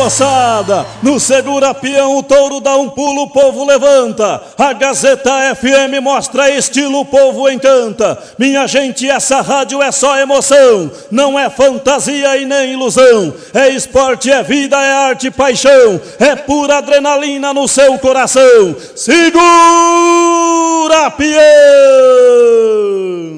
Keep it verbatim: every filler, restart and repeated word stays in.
moçada, no segura peão o touro dá um pulo, o povo levanta. A Gazeta F M mostra estilo, o povo encanta. Minha gente, essa rádio é só emoção, não é fantasia e nem ilusão. É esporte, é vida, é arte, paixão, é pura adrenalina no seu coração. Segura peão!